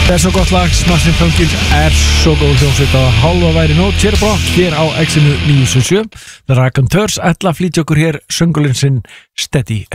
er svo gott lag, Smashing Pumpkins er svo góð hljómsveit að hálfa væri nót Cherryblok hér á X-inu 977. The Raconteurs ætla að flytja okkur hér söngulinn sinn Steady